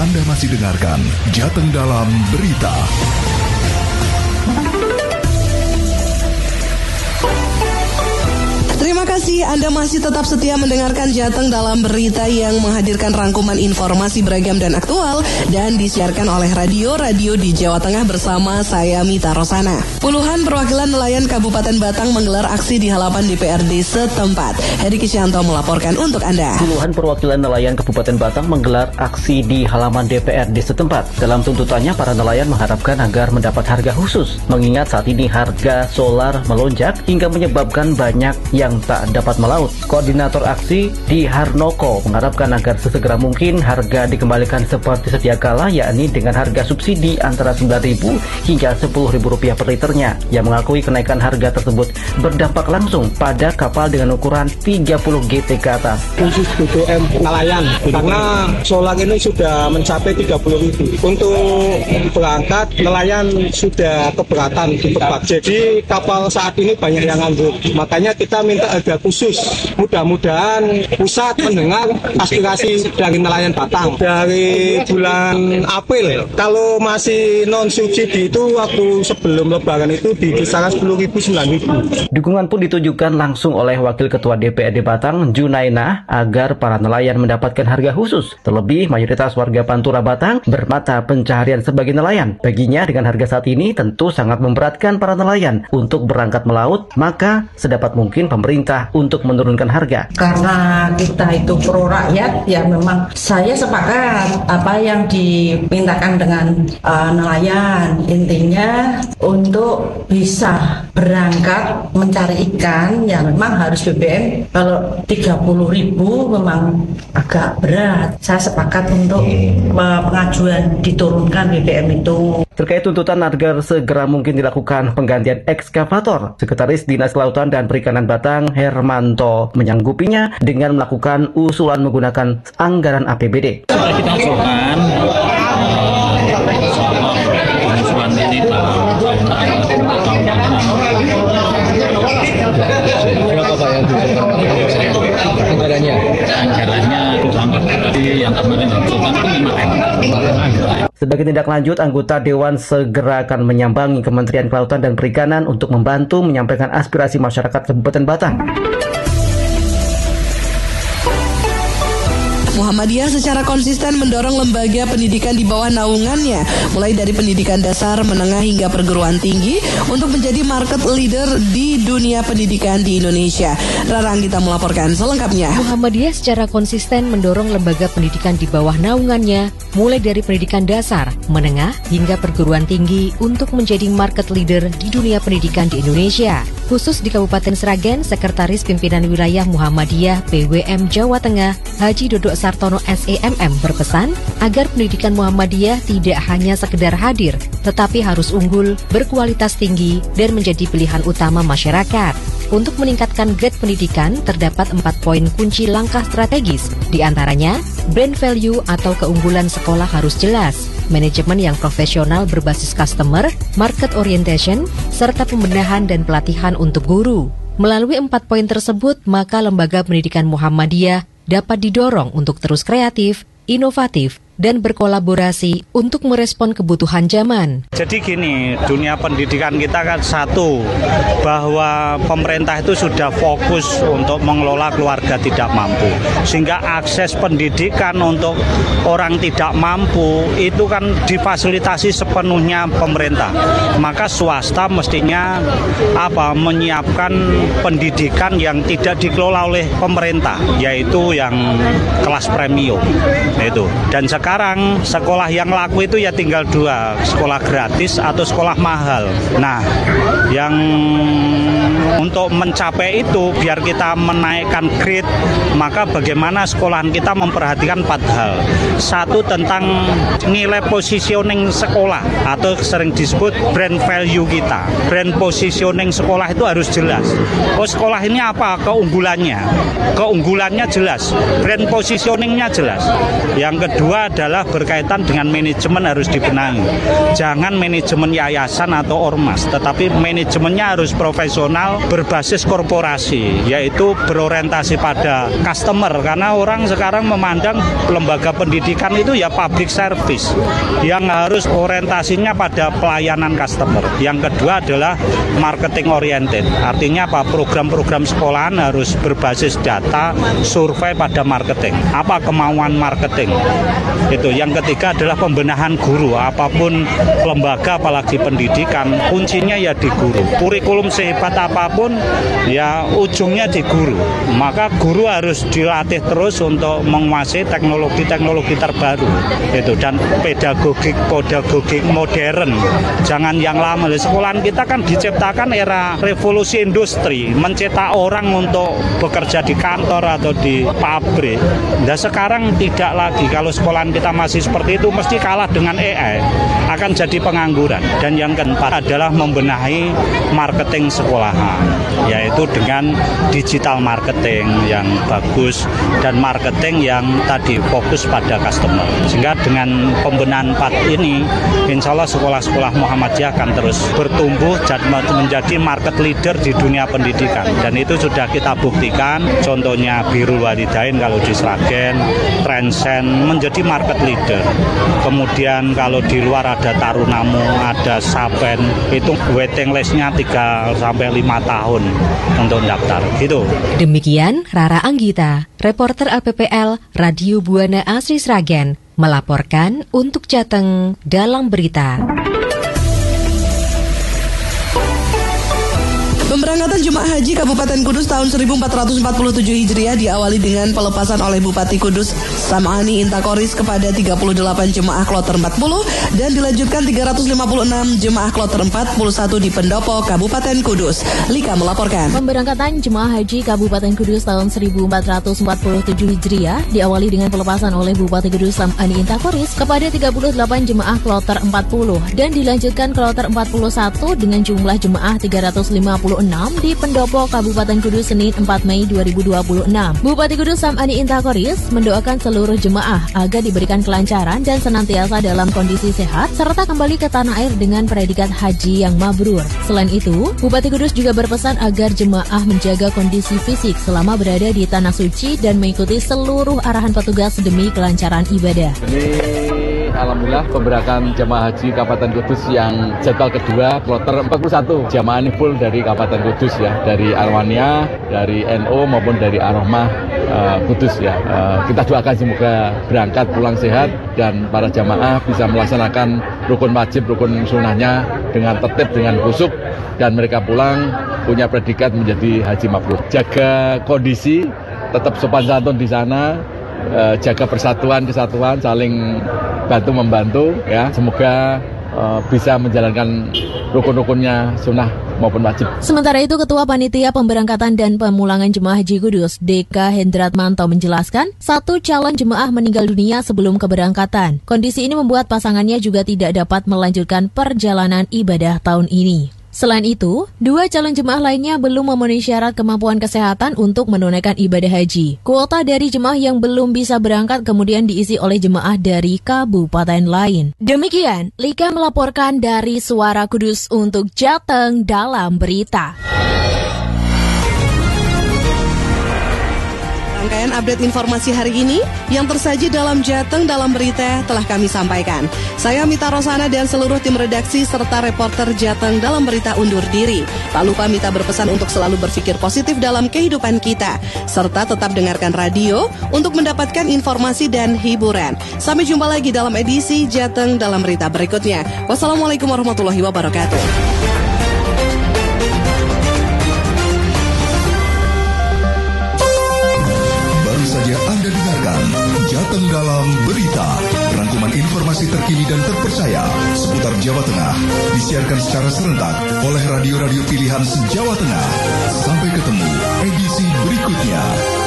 Anda masih dengarkan Jateng Dalam Berita. Terima kasih Anda masih tetap setia mendengarkan Jateng Dalam Berita yang menghadirkan rangkuman informasi beragam dan aktual dan disiarkan oleh radio-radio di Jawa Tengah bersama saya Mita Rosana. Puluhan perwakilan nelayan Kabupaten Batang menggelar aksi di halaman DPRD setempat. Heri Kisyanto melaporkan untuk Anda. Puluhan perwakilan nelayan Kabupaten Batang menggelar aksi di halaman DPRD setempat. Dalam tuntutannya, para nelayan mengharapkan agar mendapat harga khusus, mengingat saat ini harga solar melonjak hingga menyebabkan banyak yang tak dapat melaut. Koordinator aksi Di Harnoko mengharapkan agar sesegera mungkin harga dikembalikan seperti sedia kala, yakni dengan harga subsidi antara Rp9.000 hingga Rp10.000 per liternya. Yang mengakui kenaikan harga tersebut berdampak langsung pada kapal dengan ukuran 30 GT ke atas. Khusus BBM nelayan, karena solar ini sudah mencapai 30.000. Untuk berangkat nelayan sudah keberatan diperbak. Jadi kapal saat ini banyak yang nganggur. Makanya kita minta harga khusus. Mudah-mudahan pusat mendengar aspirasi dari nelayan Batang. Dari bulan April, kalau masih non-subsidi itu waktu sebelum lebaran itu di kisaran 10.000, 9.000. Dukungan pun ditujukan langsung oleh Wakil Ketua DPRD Batang, Junaina, agar para nelayan mendapatkan harga khusus. Terlebih, mayoritas warga Pantura Batang bermata pencaharian sebagai nelayan. Baginya, dengan harga saat ini tentu sangat memberatkan para nelayan untuk berangkat melaut, maka sedapat mungkin pemerintah untuk menurunkan harga. Karena kita itu pro rakyat, ya memang saya sepakat apa yang dimintakan dengan nelayan. Intinya untuk bisa berangkat mencari ikan, ya memang harus BBM. Kalau 30.000 memang agak berat. Saya sepakat untuk pengajuan diturunkan BBM itu. Terkait tuntutan agar segera mungkin dilakukan penggantian ekskavator, Sekretaris Dinas Kelautan dan Perikanan Batang, Hermanto, menyanggupinya dengan melakukan usulan menggunakan anggaran APBD. Kita usulkan usulan ini berapa Pak yang anggarannya yang kemarin diusulkan itu 5M. Sebagai tindak lanjut, anggota Dewan segera akan menyambangi Kementerian Kelautan dan Perikanan untuk membantu menyampaikan aspirasi masyarakat Kabupaten Batang. Muhammadiyah secara konsisten mendorong lembaga pendidikan di bawah naungannya, mulai dari pendidikan dasar, menengah hingga perguruan tinggi, untuk menjadi market leader di dunia pendidikan di Indonesia. Rara Anggita melaporkan selengkapnya. Muhammadiyah secara konsisten mendorong lembaga pendidikan di bawah naungannya, mulai dari pendidikan dasar, menengah hingga perguruan tinggi, untuk menjadi market leader di dunia pendidikan di Indonesia. Khusus di Kabupaten Sragen, Sekretaris Pimpinan Wilayah Muhammadiyah PWM Jawa Tengah, Haji Dodok Sartono SEMM berpesan agar pendidikan Muhammadiyah tidak hanya sekedar hadir, tetapi harus unggul, berkualitas tinggi, dan menjadi pilihan utama masyarakat. Untuk meningkatkan grade pendidikan, terdapat 4 poin kunci langkah strategis. Di antaranya, brand value atau keunggulan sekolah harus jelas, manajemen yang profesional berbasis customer, market orientation, serta pembenahan dan pelatihan untuk guru. Melalui 4 poin tersebut, maka lembaga pendidikan Muhammadiyah dapat didorong untuk terus kreatif, inovatif, dan berkolaborasi untuk merespon kebutuhan zaman. Jadi gini, dunia pendidikan kita kan satu, bahwa pemerintah itu sudah fokus untuk mengelola keluarga tidak mampu. Sehingga akses pendidikan untuk orang tidak mampu itu kan difasilitasi sepenuhnya pemerintah. Maka swasta mestinya menyiapkan pendidikan yang tidak dikelola oleh pemerintah, yaitu yang kelas premium. Itu. Dan sekarang sekolah yang laku itu ya tinggal 2, sekolah gratis atau sekolah mahal. Nah, yang untuk mencapai itu biar kita menaikkan grade, maka bagaimana sekolahan kita memperhatikan 4 hal. 1, tentang nilai positioning sekolah atau sering disebut brand value kita. Brand positioning sekolah itu harus jelas. Oh, sekolah ini apa keunggulannya? Keunggulannya jelas, brand positioningnya jelas. Yang kedua adalah berkaitan dengan manajemen harus dibenahi. Jangan manajemen yayasan atau ormas, tetapi manajemennya harus profesional berbasis korporasi, yaitu berorientasi pada customer. Karena orang sekarang memandang lembaga pendidikan itu ya public service yang harus orientasinya pada pelayanan customer. Yang kedua adalah marketing oriented. Artinya apa? Program-program sekolahan harus berbasis data, survei pada marketing. Apa kemauan marketing? Itu. Yang ketiga adalah pembenahan guru. Apapun lembaga, apalagi pendidikan, kuncinya ya di guru. Kurikulum sehebat apapun, ya ujungnya di guru. Maka guru harus dilatih terus untuk menguasai teknologi-teknologi terbaru. Itu. Dan pedagogik modern. Jangan yang lama. Sekolahan kita kan diciptakan era revolusi industri, mencetak orang untuk bekerja di kantor atau di pabrik. Dan sekarang tidak lagi. Kalau sekolahan kita masih seperti itu, mesti kalah dengan AI, akan jadi pengangguran. Dan yang keempat adalah membenahi marketing sekolahan, yaitu dengan digital marketing yang bagus dan marketing yang tadi fokus pada customer. Sehingga dengan pembenahan 4 ini, insya Allah sekolah-sekolah Muhammadiyah akan terus bertumbuh dan menjadi market leader di dunia pendidikan. Dan itu sudah kita buktikan, contohnya Birrul Walidain kalau di Sragen, Transcend menjadi market leader. Kemudian kalau di luar ada Tarunamu, ada Saben, itu waiting list-nya 3-5 tahun untuk daftar. Gitu. Demikian Rara Anggita, reporter APPL Radio Buana Asri Sragen, melaporkan untuk Jateng dalam berita. Pemberangkatan Jemaah Haji Kabupaten Kudus tahun 1447 Hijriah diawali dengan pelepasan oleh Bupati Kudus Sam'ani Intakoris kepada 38 jemaah kloter 40 dan dilanjutkan 356 jemaah kloter 41 di Pendopo Kabupaten Kudus. Lika melaporkan. Pemberangkatan Jemaah Haji Kabupaten Kudus tahun 1447 Hijriah diawali dengan pelepasan oleh Bupati Kudus Sam'ani Intakoris kepada 38 jemaah kloter 40 dan dilanjutkan kloter 41 dengan jumlah jemaah 356 di Pendopo Kabupaten Kudus Senin 4 Mei 2026. Bupati Kudus Sam'ani Intakoris mendoakan seluruh jemaah agar diberikan kelancaran dan senantiasa dalam kondisi sehat serta kembali ke tanah air dengan predikat haji yang mabrur. Selain itu, Bupati Kudus juga berpesan agar jemaah menjaga kondisi fisik selama berada di tanah suci dan mengikuti seluruh arahan petugas demi kelancaran ibadah. Alhamdulillah pemberangkatan jemaah haji Kabupaten Kudus yang jadwal kedua kloter 41 jemaah ini full dari Kabupaten Kudus ya, dari Alwania, dari NU maupun dari Ar-Rahmah Kudus ya. Kita doakan semoga berangkat pulang sehat dan para jemaah bisa melaksanakan rukun wajib, rukun sunnahnya dengan tertib, dengan khusyuk, dan mereka pulang punya predikat menjadi haji mabrur. Jaga kondisi, tetap sopan santun di sana, jaga persatuan, kesatuan, saling bantu-membantu ya. Semoga bisa menjalankan rukun-rukunnya sunnah maupun wajib. Sementara itu, Ketua Panitia Pemberangkatan dan Pemulangan Jemaah Haji Kudus, DK Hendratmanto menjelaskan, 1 calon jemaah meninggal dunia sebelum keberangkatan. Kondisi ini membuat pasangannya juga tidak dapat melanjutkan perjalanan ibadah tahun ini. Selain itu, 2 calon jemaah lainnya belum memenuhi syarat kemampuan kesehatan untuk menunaikan ibadah haji. Kuota dari jemaah yang belum bisa berangkat kemudian diisi oleh jemaah dari kabupaten lain. Demikian, Lika melaporkan dari Suara Kudus untuk Jateng dalam berita. Rangkaian update informasi hari ini yang tersaji dalam Jateng dalam berita telah kami sampaikan. Saya Mita Rosana dan seluruh tim redaksi serta reporter Jateng dalam berita undur diri. Tak lupa Mita berpesan untuk selalu berpikir positif dalam kehidupan kita, serta tetap dengarkan radio untuk mendapatkan informasi dan hiburan. Sampai jumpa lagi dalam edisi Jateng dalam berita berikutnya. Wassalamualaikum warahmatullahi wabarakatuh. Saja Anda dengarkan Jateng dalam berita, rangkuman informasi terkini dan terpercaya seputar Jawa Tengah, disiarkan secara serentak oleh radio-radio pilihan se-Jawa Tengah. Sampai ketemu edisi berikutnya.